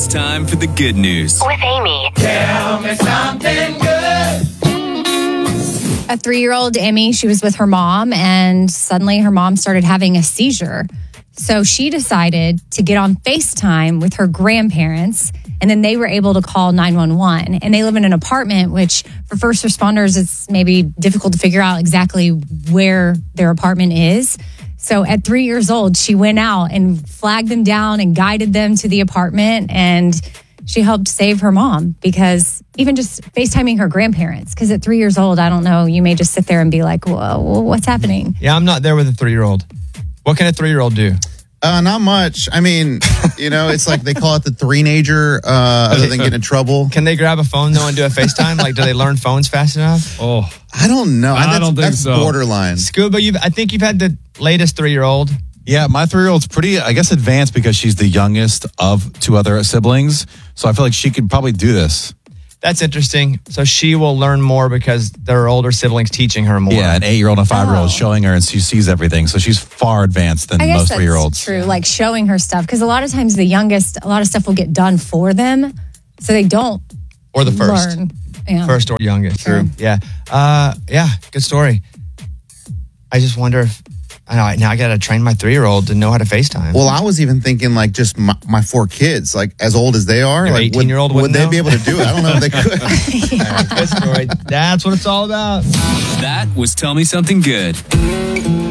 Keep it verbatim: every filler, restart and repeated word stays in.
It's time for the good news with Amy. Tell me something good. A three-year-old Emmy, she was with her mom, and suddenly her mom started having a seizure. So she decided to get on FaceTime with her grandparents, and then they were able to call nine one one. And they live in an apartment, which for first responders, it's maybe difficult to figure out exactly where their apartment is. So at three years old, she went out and flagged them down and guided them to the apartment, and she helped save her mom, because even just FaceTiming her grandparents, because at three years old, I don't know, you may just sit there and be like, whoa, what's happening? Yeah, I'm not there with a three-year-old. What can a three-year-old do? Uh, not much. I mean, you know, it's like they call it the three-nager, uh, other than getting in trouble. Can they grab a phone, though, and do a FaceTime? Like, do they learn phones fast enough? Oh, I don't know. I that's, don't think that's so. borderline. Scuba, you've, I think you've had the latest three-year-old. Yeah, my three-year-old's pretty, I guess, advanced because she's the youngest of two other siblings. So I feel like she could probably do this. That's interesting. So she will learn more because there are older siblings teaching her more. Yeah, an eight-year-old and a five-year-old Oh. showing her, and she sees everything. So she's far advanced than I guess most that's three-year-olds. true, like showing her stuff, because a lot of times the youngest, a lot of stuff will get done for them, so they don't Or the first. learn. Yeah. First or youngest. True. Yeah. Uh, yeah, good story. I just wonder if, I know, now I got to train my three-year-old to know how to FaceTime. Well, I was even thinking like just my, my four kids, like as old as they are, Your like would, eighteen-year-old would wouldn't they know? be able to do it? I don't know if they could. Good story. That's what it's all about. That was Tell Me Something Good.